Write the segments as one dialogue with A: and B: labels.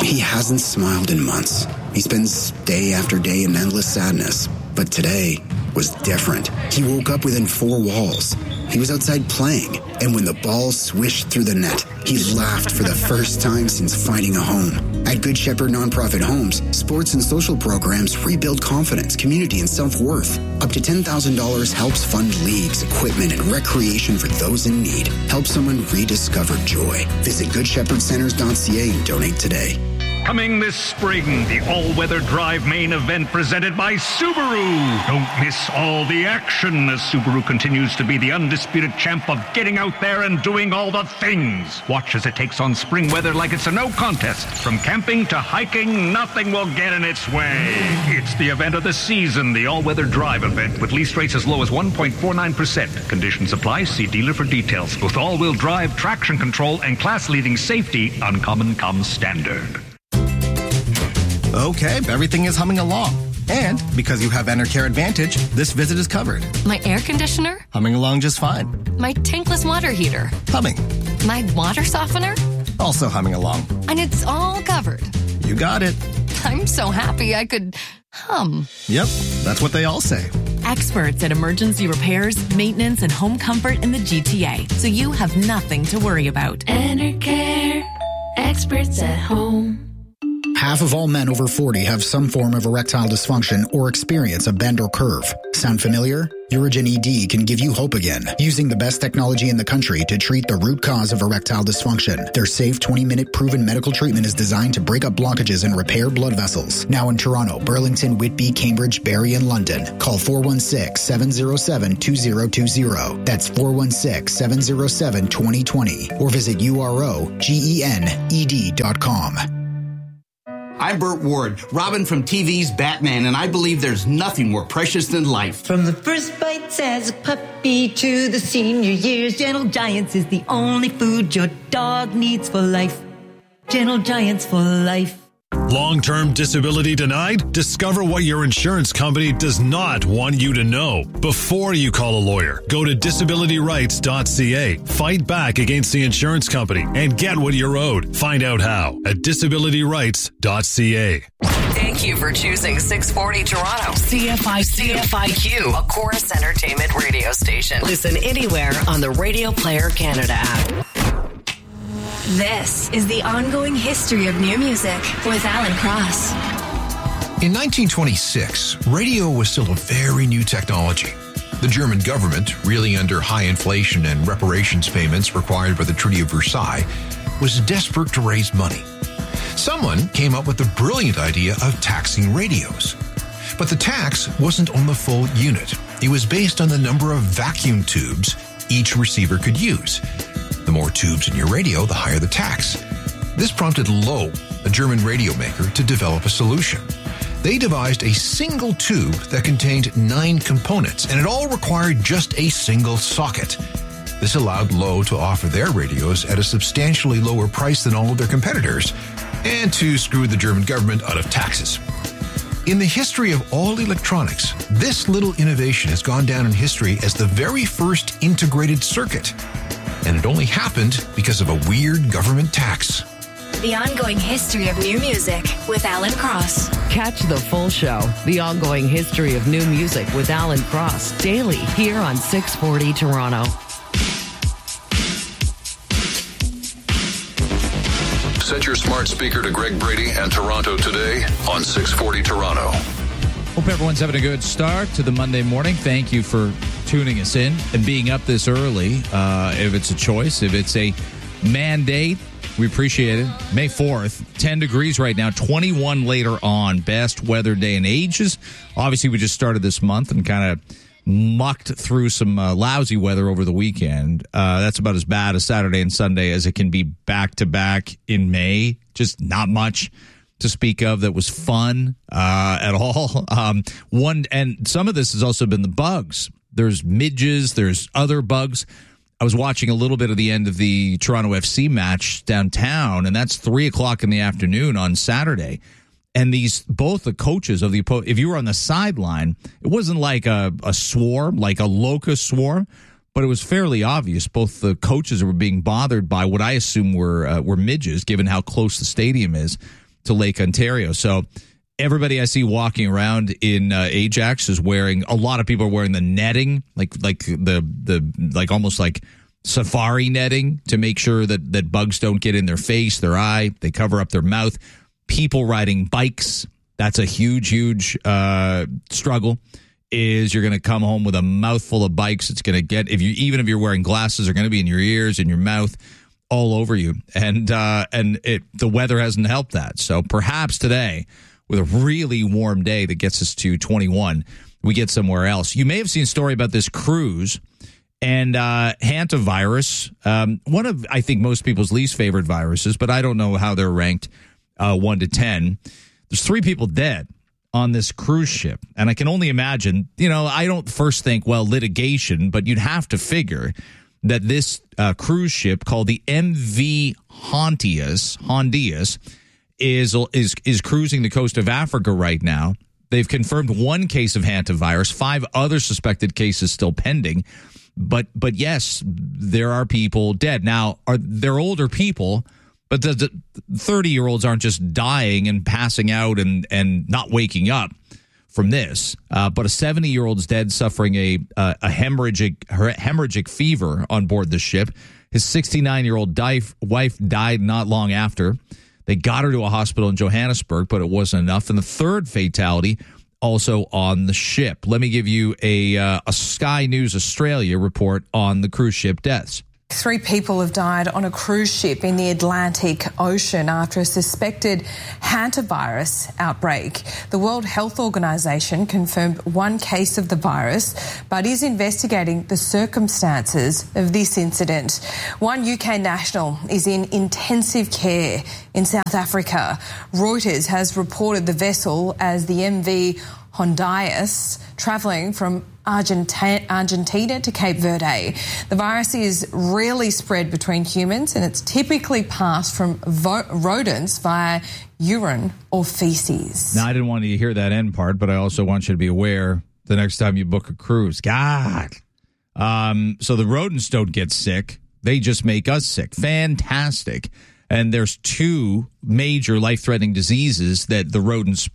A: He hasn't smiled in months. He spends day after day in endless sadness. But today was different. He woke up within 4 walls. He was outside playing, and when the ball swished through the net, he laughed for the first time since finding a home. At Good Shepherd Nonprofit Homes, sports and social programs rebuild confidence, community, and self-worth. Up to $10,000 helps fund leagues, equipment, and recreation for those in need. Help someone rediscover joy. Visit GoodShepherdCenters.ca and donate today.
B: Coming this spring, the all-weather drive main event presented by Subaru. Don't miss all the action as Subaru continues to be the undisputed champ of getting out there and doing all the things. Watch as it takes on spring weather like it's a no contest. From camping to hiking, nothing will get in its way. It's the event of the season, the all-weather drive event, with lease rates as low as 1.49%. Conditions apply. See dealer for details. With all-wheel drive, traction control, and class-leading safety, Uncommon comes standard.
C: Okay, everything is humming along. And because you have Enercare Advantage, this visit is covered.
D: My air conditioner?
C: Humming along just fine.
D: My tankless water heater?
C: Humming.
D: My water softener?
C: Also humming along.
D: And it's all covered.
C: You got it.
D: I'm so happy I could hum.
C: Yep, that's what they all say.
E: Experts at emergency repairs, maintenance, and home comfort in the GTA, so you have nothing to worry about.
F: Enercare, experts at home.
A: Half of all men over 40 have some form of erectile dysfunction or experience a bend or curve. Sound familiar? Urigen ED can give you hope again, using the best technology in the country to treat the root cause of erectile dysfunction. Their safe 20-minute proven medical treatment is designed to break up blockages and repair blood vessels. Now in Toronto, Burlington, Whitby, Cambridge, Barrie, and London. Call 416-707-2020. That's 416-707-2020. Or visit UROGENED.com.
G: I'm Burt Ward, Robin from TV's Batman, and I believe there's nothing more precious than life.
H: From the first bites as a puppy to the senior years, Gentle Giants is the only food your dog needs for life. Gentle Giants for life.
I: Long-term disability denied? Discover what your insurance company does not want you to know. Before you call a lawyer, go to disabilityrights.ca. Fight back against the insurance company and get what you're owed. Find out how at disabilityrights.ca.
J: Thank you for choosing 640 Toronto. CFIQ, a Chorus Entertainment radio station. Listen anywhere on the Radio Player Canada app.
F: This is the ongoing history of new music with Alan Cross.
K: In 1926, radio was still a very new technology. The German government, reeling under high inflation and reparations payments required by the Treaty of Versailles, was desperate to raise money. Someone came up with the brilliant idea of taxing radios. But the tax wasn't on the full unit. It was based on the number of vacuum tubes each receiver could use. The more tubes in your radio, the higher the tax. This prompted Lowe, a German radio maker, to develop a solution. They devised a single tube that contained 9 components, and it all required just a single socket. This allowed Lowe to offer their radios at a substantially lower price than all of their competitors, and to screw the German government out of taxes. In the history of all electronics, this little innovation has gone down in history as the very first integrated circuit. And it only happened because of a weird government tax.
F: The ongoing history of new music with Alan Cross.
J: Catch the full show, The Ongoing History of New Music with Alan Cross, daily here on 640 Toronto.
L: Set your smart speaker to Greg Brady and Toronto Today on 640 Toronto.
M: Hope everyone's having a good start to the Monday morning. Thank you for tuning us in and being up this early. If it's a choice, if it's a mandate, we appreciate it. May 4th, 10 degrees right now, 21 later on. Best weather day in ages. Obviously, we just started this month and kind of mucked through some lousy weather over the weekend. That's about as bad as Saturday and Sunday as it can be back-to-back in May. Just not much to speak of that was fun at all. And some of this has also been the bugs. There's midges, there's other bugs. I was watching a little bit of the end of the Toronto FC match downtown, and that's 3:00 in the afternoon on Saturday. And both the coaches of if you were on the sideline, it wasn't like a swarm, like a locust swarm, but it was fairly obvious. Both the coaches were being bothered by what I assume were midges, given how close the stadium is. to Lake Ontario. So everybody I see walking around in Ajax is wearing. A lot of people are wearing the netting, like almost like safari netting to make sure that bugs don't get in their face, their eye. They cover up their mouth. People riding bikes. That's a huge struggle. Is you're going to come home with a mouthful of bikes. It's going to get even if you're wearing glasses, they're going to be in your ears, in your mouth, all over you. And the weather hasn't helped that. So perhaps today, with a really warm day that gets us to 21, we get somewhere else. You may have seen a story about this cruise and hantavirus, one of, I think, most people's least favorite viruses, but I don't know how they're ranked 1 to 10. There's 3 people dead on this cruise ship. And I can only imagine, I don't first think, well, litigation, but you'd have to figure that this cruise ship called the MV Hondias is cruising the coast of Africa right now. They've confirmed 1 case of hantavirus, 5 other suspected cases still pending. But yes, there are people dead. Now, they're older people, but the 30-year-olds aren't just dying and passing out and not waking up from this. But a 70-year-old's dead, suffering a hemorrhagic fever on board the ship. His 69-year-old wife died not long after. They got her to a hospital in Johannesburg, but it wasn't enough. And the 3rd fatality also on the ship. Let me give you a Sky News Australia report on the cruise ship deaths.
N: 3 people have died on a cruise ship in the Atlantic Ocean after a suspected hantavirus outbreak. The World Health Organization confirmed 1 case of the virus, but is investigating the circumstances of this incident. 1 UK national is in intensive care in South Africa. Reuters has reported the vessel as the MV Hondias, travelling from Argentina to Cape Verde. The virus is rarely spread between humans, and it's typically passed from rodents via urine or feces.
M: Now, I didn't want you to hear that end part, but I also want you to be aware the next time you book a cruise. God. So the rodents don't get sick. They just make us sick. Fantastic. And there's 2 major life-threatening diseases that the rodents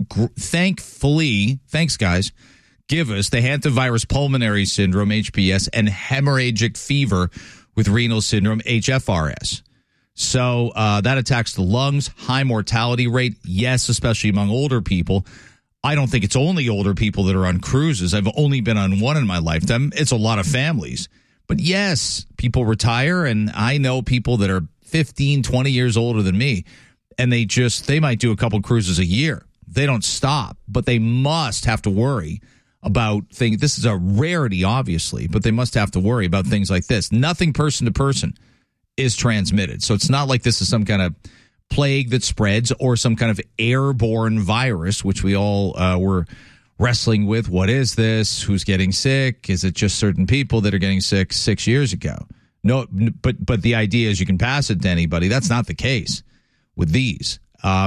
M: thanks guys, give us: the hantavirus pulmonary syndrome, HPS, and hemorrhagic fever with renal syndrome, HFRS. So that attacks the lungs, high mortality rate, yes, especially among older people. I don't think it's only older people that are on cruises. I've only been on one in my lifetime. It's a lot of families. But yes, people retire, and I know people that are 15, 20 years older than me, and they might do a couple cruises a year. They don't stop, but they must have to worry about things. This is a rarity, obviously, but they must have to worry about things like this. Nothing person to person is transmitted. So it's not like this is some kind of plague that spreads or some kind of airborne virus, which we all were wrestling with. What is this? Who's getting sick? Is it just certain people that are getting sick 6 years ago? No, but the idea is you can pass it to anybody. That's not the case with these.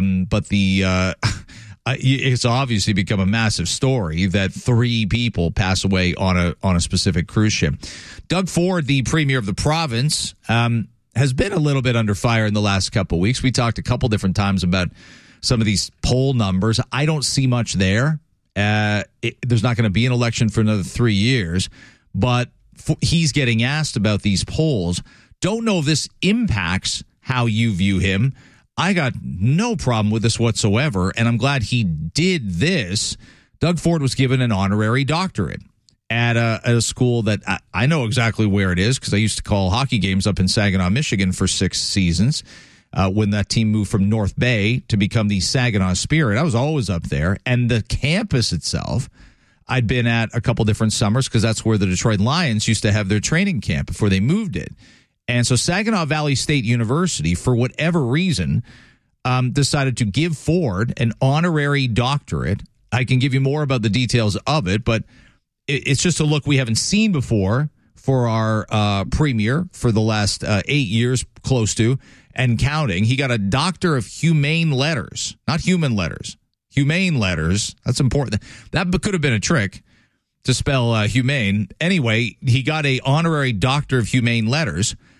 M: It's obviously become a massive story that 3 people pass away on a specific cruise ship. Doug Ford, the premier of the province, has been a little bit under fire in the last couple of weeks. We talked a couple different times about some of these poll numbers. I don't see much there. There's not going to be an election for another 3 years, but he's getting asked about these polls. Don't know if this impacts how you view him. I got no problem with this whatsoever, and I'm glad he did this. Doug Ford was given an honorary doctorate at a school that I know exactly where it is because I used to call hockey games up in Saginaw, Michigan for 6 seasons when that team moved from North Bay to become the Saginaw Spirit. I was always up there, and the campus itself I'd been at a couple different summers because that's where the Detroit Lions used to have their training camp before they moved it. And so Saginaw Valley State University, for whatever reason, decided to give Ford an honorary doctorate. I can give you more about the details of it, but it's just a look we haven't seen before for our premier for the last 8 years, close to, and counting. He got a Doctor of Humane Letters, not human letters, humane letters. That's important. That could have been a trick to spell humane. Anyway, he got a honorary Doctor of Humane Letters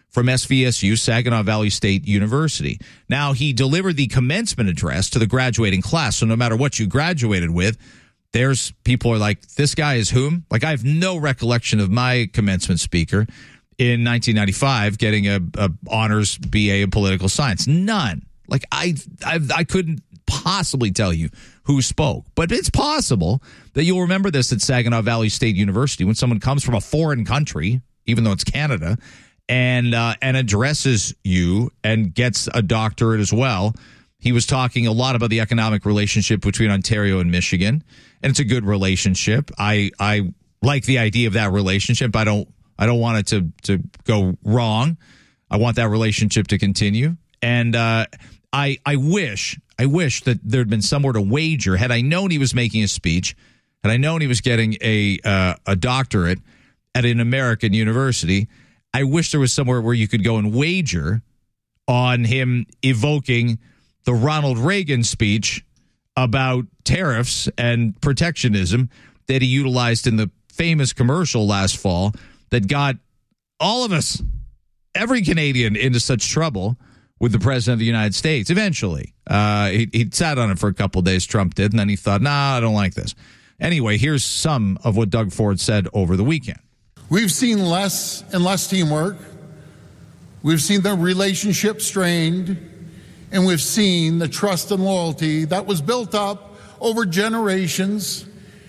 M: from SVSU, Saginaw Valley State University. Now, he delivered the commencement address to the graduating class, so no matter what you graduated with, there's people are like, this guy is whom? Like, I have no recollection of my commencement speaker in 1995 getting a honors BA in political science. None. Like, I couldn't possibly tell you who spoke, but it's possible that you'll remember this at Saginaw Valley State University when someone comes from a foreign country, even though it's Canada, and addresses you and gets a doctorate as well. He was talking a lot about the economic relationship between Ontario and Michigan, and it's a good relationship. I like the idea of that relationship. I don't want it to go wrong. I want that relationship to continue. And I wish that there had been somewhere to wager. Had I known he was making a speech, had I known he was getting a doctorate at an American university, I wish there was somewhere where you could go and wager on him evoking the Ronald Reagan speech about tariffs and protectionism that he utilized in the famous commercial last fall that got all of us, every Canadian, into such trouble with the president of the United States. Eventually, he sat on it for a couple of days, Trump did, and then he thought, nah, I don't like this. Anyway, here's some of what Doug Ford said over the weekend.
O: We've seen less and less teamwork. We've seen the relationship strained, and we've seen the trust and loyalty that was built up over generations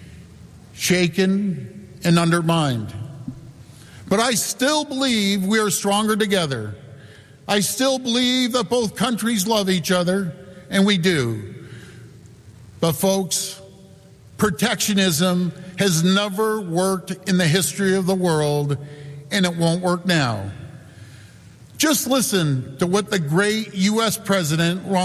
O: shaken and undermined. But I still believe we are stronger together. I still believe that both countries love each other, and we do. But folks, protectionism has never worked in the history of the world, and it won't work now. Just listen to what the great U.S. President Ronald